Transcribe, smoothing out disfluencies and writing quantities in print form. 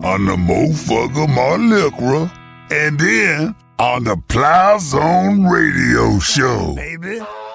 on the Mofugger Malikra, and then on the Plow Zone Radio Show. Baby.